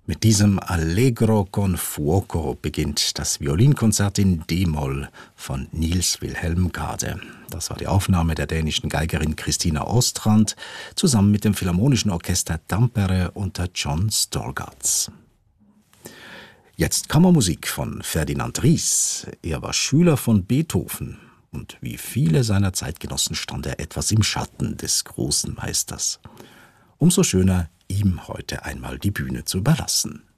Mit diesem Allegro con fuoco beginnt das Violinkonzert in D-Moll von Niels Wilhelm Gade. Das war die Aufnahme der dänischen Geigerin Christina Ostrand zusammen mit dem Philharmonischen Orchester Tampere unter John Storgats. Jetzt Kammermusik von Ferdinand Ries. Er war Schüler von Beethoven und wie viele seiner Zeitgenossen stand er etwas im Schatten des großen Meisters. Umso schöner, ihm heute einmal die Bühne zu überlassen.